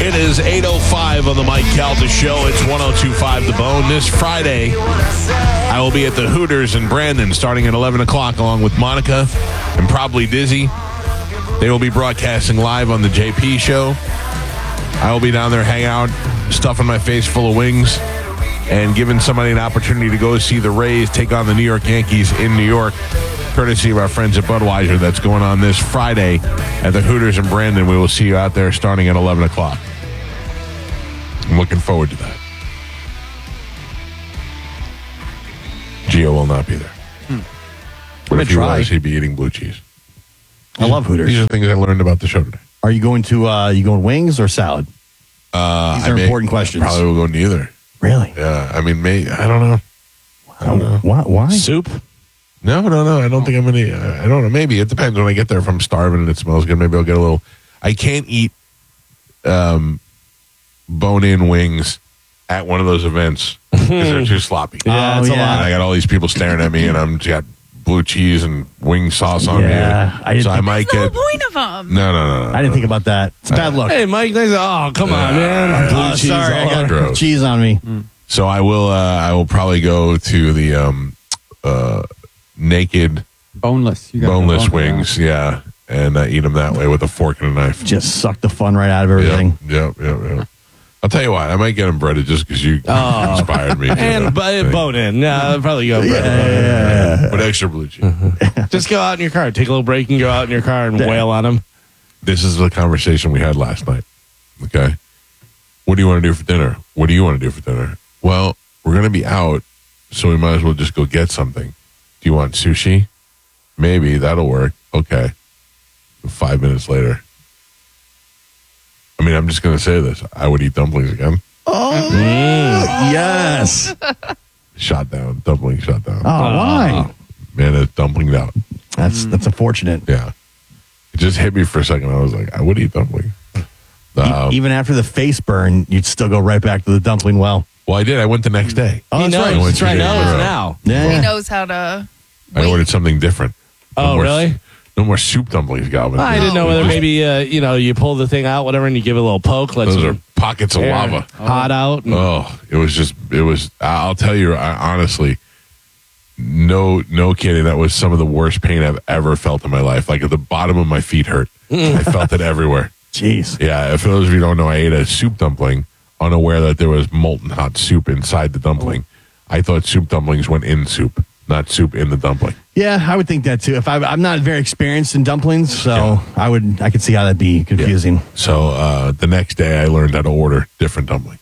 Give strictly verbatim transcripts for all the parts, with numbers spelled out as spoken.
It is eight oh five on the Mike Calta Show. It's one oh two point five The Bone. This Friday, I will be at the Hooters in Brandon starting at eleven o'clock along with Monica and probably Dizzy. They will be broadcasting live on the J P Show. I will be down there hanging out, stuffing my face full of wings, and giving somebody an opportunity to go see the Rays take on the New York Yankees in New York, courtesy of our friends at Budweiser. That's going on this Friday at the Hooters in Brandon. We will see you out there starting at eleven o'clock. I'm looking forward to that. Gio will not be there. Hmm. But if he try. was, he'd be eating blue cheese. I love Hooters. These are things I learned about the show today. Are you going to, uh, you going wings or salad? Uh, These are I may, important questions. Probably will go neither. Really? Yeah. I mean, may, I don't know. I don't know. Why? Why? Soup? No, no, no. I don't think I'm going to. I don't know. Maybe. It depends when I get there. If I'm starving and it smells good, maybe I'll get a little. I can't eat um, bone-in wings at one of those events because they're too sloppy. Yeah, Oh, it's a yeah. lot. And I got all these people staring at me, and I'm got blue cheese and wing sauce on Yeah, me. I didn't so I think- might That's the get. whole point of them. No, no, no, no. I didn't think about that. It's a bad look. Hey, Mike, nice. Oh, come on, man. Blue Oh, cheese sorry, I all got over. gross. cheese on me. So I will. Uh, I will probably go to the um, uh, naked Boneless. You got boneless the bone- wings. Yeah, and uh, eat them that way with a fork and a knife. Just suck the fun right out of everything. Yep, yep, yep, yep. I'll tell you what, I might get them breaded just because you Oh. inspired me. to And that b- thing. bone in. Yeah, I'll probably go. bread. With extra blue cheese. Just go out in your car. Take a little break and go out in your car and wail on them. This is the conversation we had last night. Okay. What do you want to do for dinner? What do you want to do for dinner? Well, we're going to be out, so we might as well just go get something. Do you want sushi? Maybe. That'll work. Okay. Five minutes later. I mean, I'm just going to say this. I would eat dumplings again. Oh, yes. Shot down. Dumpling shot down. Oh, why? Man, it's dumplinged out. That's that's unfortunate. Yeah. It just hit me for a second. I was like, I would eat dumpling. Um, E- Even after the face burn, you'd still go right back to the dumpling well. well, I did. I went the next day. Oh, he that's knows. right. I went That's two right. days Now in a it's row. now. Yeah. He knows how to. I wait. ordered something different. No Oh, more- really? No more soup dumplings, Galvin. I didn't know Oh, whether what? maybe, uh, you know, you pull the thing out, whatever, and you give it a little poke. Let Those some are pockets of air lava. hot out. and- Oh, it was just, it was, I'll tell you, I, honestly, no, no kidding. That was some of the worst pain I've ever felt in my life. Like at the bottom of my feet hurt. I felt it everywhere. Jeez. Yeah. For those of you who don't know, I ate a soup dumpling, unaware that there was molten hot soup inside the dumpling. I thought soup dumplings went in soup, not soup in the dumpling. Yeah, I would think that too. If I, I'm not very experienced in dumplings, so Yeah. I would, I could see how that'd be confusing. So uh, the next day, I learned how to order different dumplings.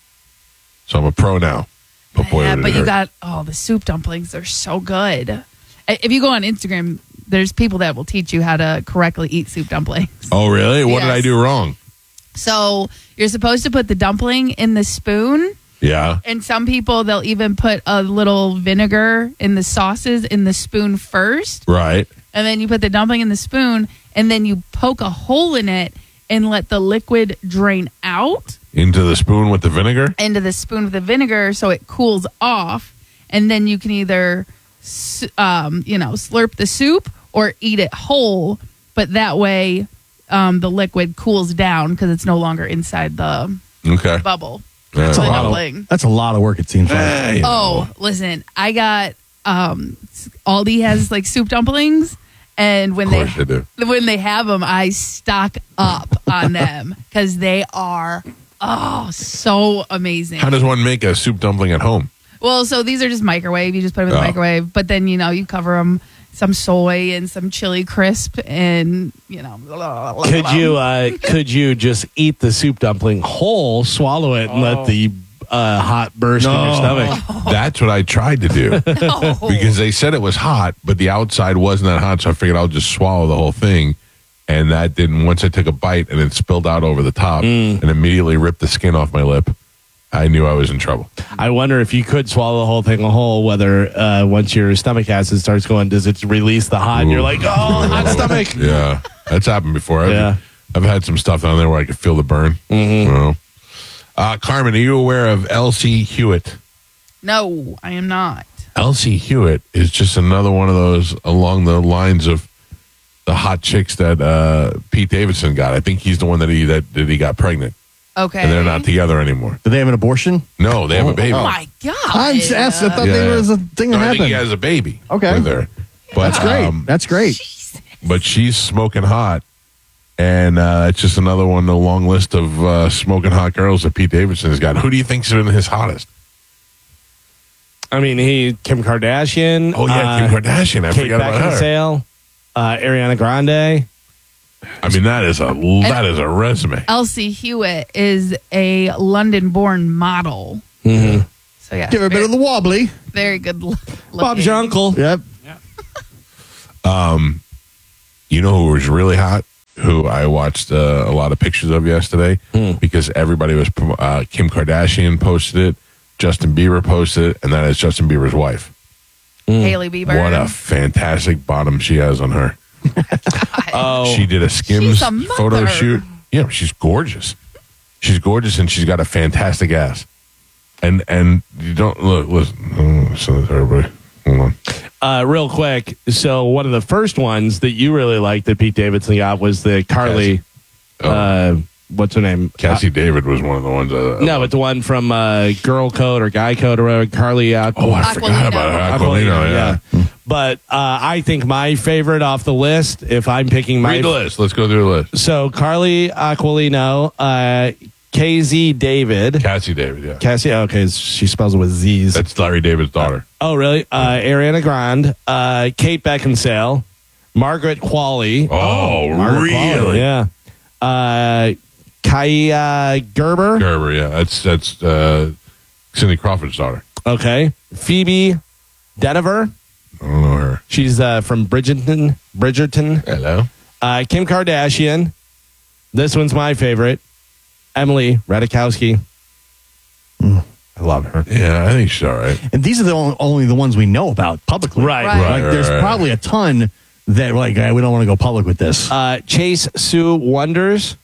So I'm a pro now. But boy, Yeah, did but it you hurt. got oh the soup dumplings. They're so good. I- If you go on Instagram, there's people that will teach you how to correctly eat soup dumplings. Oh, really? What did I Yes. do wrong? So you're supposed to put the dumpling in the spoon, Yeah. and some people they'll even put a little vinegar in the sauces in the spoon first, Right. and then you put the dumpling in the spoon, and then you poke a hole in it and let the liquid drain out Into the spoon with the vinegar? into the spoon with the vinegar so it cools off, and then you can either s- um, you know slurp the soup or eat it whole, but that way um, the liquid cools down because it's no longer inside the Okay. bubble. Yeah. That's a The lot dumpling. of, that's a lot of work, it seems like. Hey, Oh, listen, I got um, Aldi has like soup dumplings, and when Of course they they do. when they have them, I stock up on them because they are oh so amazing. How does one make a soup dumpling at home? Well, so these are just microwave. You just put them in the Oh. microwave, but then you know you cover them some soy and some chili crisp, and you know. blah, blah, Could blah. you uh, could you just eat the soup dumpling whole, swallow it, and let the uh, hot burst in your stomach? That's what I tried to do. No. Because they said it was hot, but the outside wasn't that hot, so I figured I'll just swallow the whole thing. And that didn't, once I took a bite and it spilled out over the top Mm. and immediately ripped the skin off my lip, I knew I was in trouble. I wonder if you could swallow the whole thing whole, whether uh, once your stomach acid starts going, does it release the hot? And you're like, oh, hot stomach. Yeah, that's happened before. I've, Yeah. I've had some stuff down there where I could feel the burn. Mm-hmm. You know. uh, Carmen, are you aware of Elsie Hewitt? No, I am not. Elsie Hewitt is just another one of those along the lines of the hot chicks that uh, Pete Davidson got. I think he's the one that he that, that he got pregnant. Okay. and they're not together anymore. Do they have an abortion? No, they have a baby. Oh my God. I'm just asking. I thought Yeah. there was a thing No, that I think he happened. has a baby. Okay. with her. But, That's great. um, That's great. but she's smoking hot, and uh, it's just another one in the long list of uh, smoking hot girls that Pete Davidson has got. Who do you think's been his hottest? I mean, he Kim Kardashian. Oh yeah, Kim uh, Kardashian. I Kate forgot about her. Beckinsale, uh, Ariana Grande. I mean, that is a that is a resume. Elsie Hewitt is a London-born model. Mm-hmm. So yeah, Give her a bit very, of the wobbly. very good. L- Bob's your uncle. Yep. You know who was really hot? Who I watched uh, a lot of pictures of yesterday because everybody was prom- uh, Kim Kardashian posted it, Justin Bieber posted it, and that is Justin Bieber's wife. Haley Bieber. What a fantastic bottom she has on her. Oh, She did a Skims She's a mother. photo shoot. Yeah, she's gorgeous. She's gorgeous, and she's got a fantastic ass. And and you don't look. Listen, oh, so that's everybody. Hold on. Uh, real quick. So one of the first ones that you really liked that Pete Davidson got was the Carly. Oh. Uh, what's her name? Cassie David was one of the ones. Uh, No, but the one from uh, Girl Code or Guy Code or whatever. Carly. Uh, oh, I Aquilino. forgot about her. Aquilino, yeah. But uh, I think my favorite off the list, if I'm picking my Read the list. Let's go through the list. so Carly Aquilino, uh, K Z David, Cassie David, yeah. Cassie. Okay, she spells it with Z's. That's Larry David's daughter. Oh, really? Uh, Ariana Grande, uh, Kate Beckinsale, Margaret Qualley. Oh, Margaret really? Qualley, yeah. Uh, Kaya Gerber. Gerber, yeah. That's that's uh, Cindy Crawford's daughter. Okay. Phoebe Denver. I don't know her. She's uh, from Bridgerton. Bridgerton. Hello. Uh, Kim Kardashian. This one's my favorite. Emily Ratajkowski. I love her. Yeah, I think she's all right. And these are the only, only the ones we know about publicly. Right. Right. Like, Right, there's right, probably a ton that like eh, we don't want to go public with this. Uh, Chase Sue Wonders.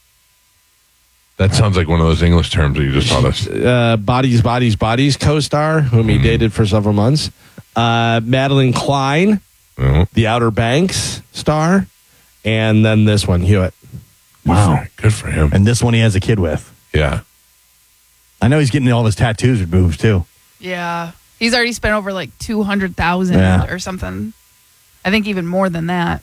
That sounds like one of those English terms that you just taught us. Uh, Bodies, Bodies, Bodies co-star, whom he dated for several months. Uh, Madeline Klein, Oh, The Outer Banks star. And then this one, Hewitt. Wow. good for him. And this one he has a kid with. Yeah. I know he's getting all his tattoos removed too. Yeah, he's already spent over like two hundred thousand Yeah. or something. I think even more than that.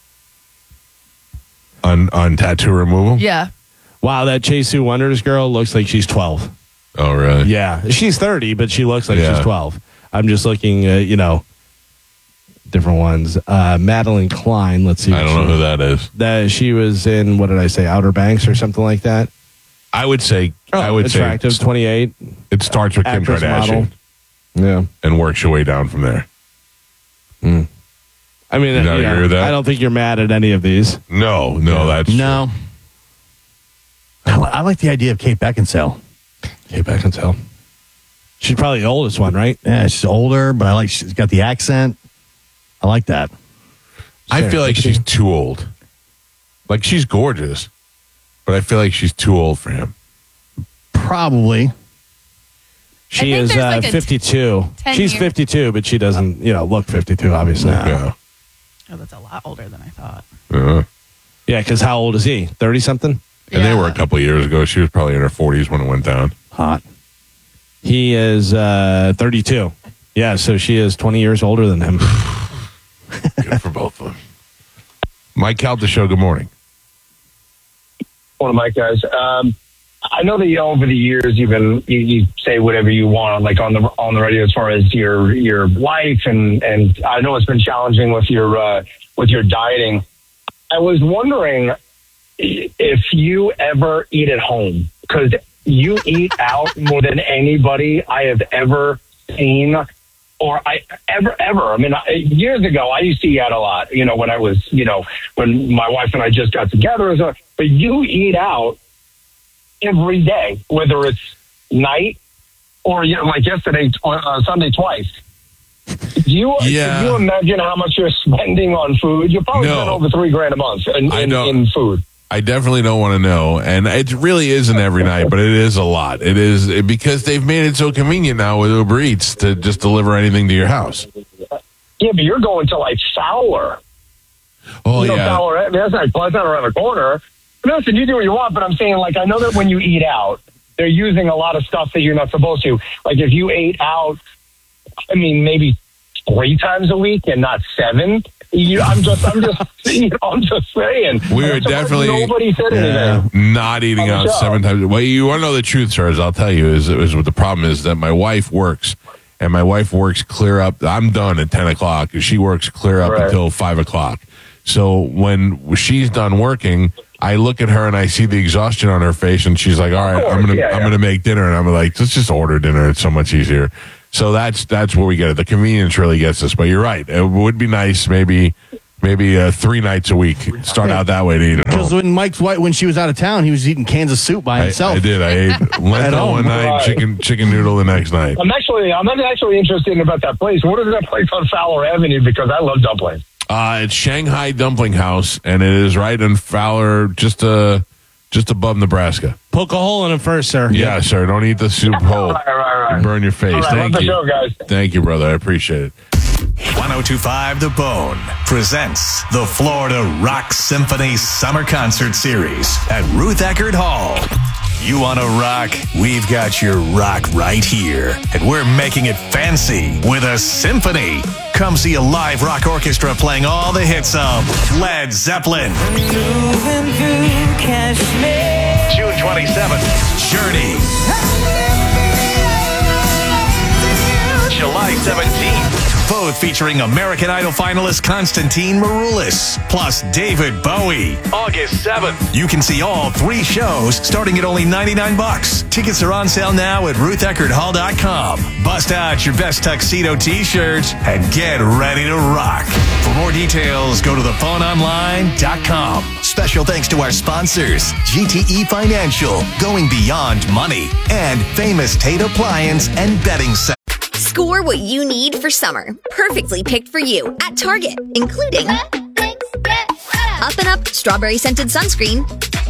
On on tattoo removal? Yeah. Wow, that Chase Sue Wonders girl looks like she's twelve. Oh, really? Yeah, she's thirty, but she looks like Yeah. she's twelve. I'm just looking, uh, you know, different ones. Uh, Madeline Klein, let's see. I what don't know she- who that is. That she was in, what did I say, Outer Banks or something like that? I would say I would Attractive, say twenty-eight. it starts with Kim Actress, Kardashian model. Yeah. and works your way down from there. I mean, You don't yeah, agree with that? I don't think you're mad at any of these. No, no, that's No. I, li- I like the idea of Kate Beckinsale. Kate Beckinsale. She's probably the oldest one, right? Yeah, she's older, but I like she's got the accent. I like that. I feel like she's too old. Like she's gorgeous, but I feel like she's too old for him. Probably. She think is there's uh, like a fifty-two. ten She's year- fifty-two, but she doesn't, you know, look fifty-two, obviously. Yeah. Oh, that's a lot older than I thought. Uh, Yeah, because how old is he? thirty something? and they Yeah. were a couple of years ago. She was probably in her forties when it went down. Hot. He is uh, thirty-two. Yeah, so she is twenty years older than him. Good for both of them. Mike Calta Show, good morning. One of my guys. Um, I know that you, over the years you've been you, you say whatever you want, like on the on the radio, as far as your your life, and and I know it's been challenging with your uh, with your dieting. I was wondering if you ever eat at home, because you eat out more than anybody I have ever seen. Or I ever, ever. I mean, I, years ago, I used to eat out a lot, you know, when I was, you know, when my wife and I just got together. So, but you eat out every day, whether it's night or, you know, like yesterday, tw- uh, Sunday twice. Do you, Yeah. can you imagine how much you're spending on food? You probably No. spend over three grand a month in, I in, know. in food. I definitely don't want to know, and it really isn't every night, but it is a lot. It is because they've made it so convenient now with Uber Eats to just deliver anything to your house. Yeah, but you're going to like Fowler. Oh you know, yeah, Fowler, that's not, that's not around the corner. listen, you do what you want, but I'm saying, like, I know that when you eat out, they're using a lot of stuff that you're not supposed to. Like, if you ate out, I mean, maybe three times a week and not seven. You, I'm just, I'm just, you know, I'm just saying. We were So definitely nobody said Yeah. anything. not eating On the out show. seven times. Well, you want to know the truth, sir? As I'll tell you, is, is what the problem is that my wife works, and my wife works clear up. I'm done at ten o'clock, and she works clear up Right. until five o'clock. So when she's done working, I look at her and I see the exhaustion on her face, and she's like, "All right, course, I'm gonna, yeah, I'm yeah. gonna make dinner," and I'm like, "Let's just order dinner. It's so much easier." So that's that's where we get it. The convenience really gets us. But you're right. It would be nice, maybe. Maybe uh, three nights a week. Start out that way to eat at Because home. when Mike's wife, when she was out of town, he was eating cans of soup by I, himself. I did. I ate lentil home. one night, Right. chicken chicken noodle the next night. I'm actually, I'm actually interested in about that place. What is that place on Fowler Avenue? Because I love dumplings. Uh, it's Shanghai Dumpling House, and it is right in Fowler, just uh, just above Nebraska. Poke a hole in it first, sir. Yeah, sir. Don't eat the soup whole. Right, right, right. Burn your face. All right, Thank love the you. show, guys. Thank you, brother. I appreciate it. ten twenty-five The Bone presents the Florida Rock Symphony Summer Concert Series at Ruth Eckerd Hall. You want to rock? We've got your rock right here. And we're making it fancy with a symphony. Come see a live rock orchestra playing all the hits of Led Zeppelin. June twenty-seventh, Journey. July seventeenth, both featuring American Idol finalist Constantine Maroulis, plus David Bowie. August seventh, you can see all three shows starting at only ninety-nine bucks. Tickets are on sale now at ruth eckerd hall dot com. Bust out your best tuxedo t-shirts and get ready to rock. For more details, go to the phone online dot com. Special thanks to our sponsors, G T E Financial, going beyond money, and Famous Tate Appliance and Bedding Center. Score what you need for summer. Perfectly picked for you at Target, including Up and Up Strawberry Scented Sunscreen,